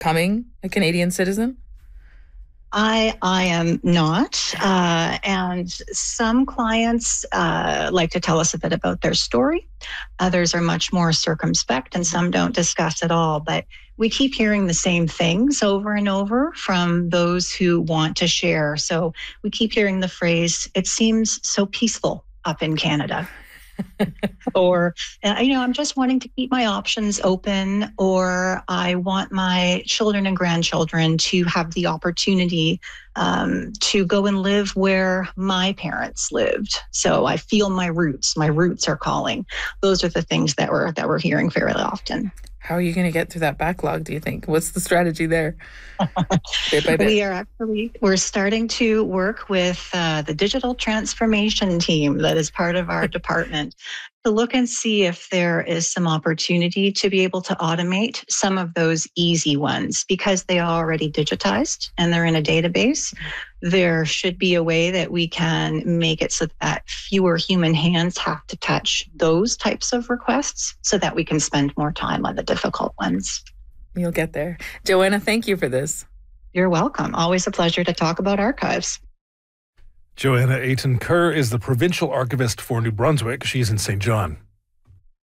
becoming a Canadian citizen? I am not. And some clients like to tell us a bit about their story. Others are much more circumspect, and some don't discuss at all. But we keep hearing the same things over and over from those who want to share. So we keep hearing the phrase, "It seems so peaceful up in Canada." Or, I'm just wanting to keep my options open, or I want my children and grandchildren to have the opportunity to go and live where my parents lived. So I feel my roots are calling. Those are the things that we're hearing fairly often. How are you going to get through that backlog, do you think? What's the strategy there? Bit by bit. We're starting to work with the digital transformation team that is part of our department to look and see if there is some opportunity to be able to automate some of those easy ones, because they are already digitized and they're in a database. There should be a way that we can make it so that fewer human hands have to touch those types of requests, so that we can spend more time on the difficult ones. You'll get there. Joanna, thank you for this. You're welcome. Always a pleasure to talk about archives. Joanna Ayton Kerr is the provincial archivist for New Brunswick. She's in St. John.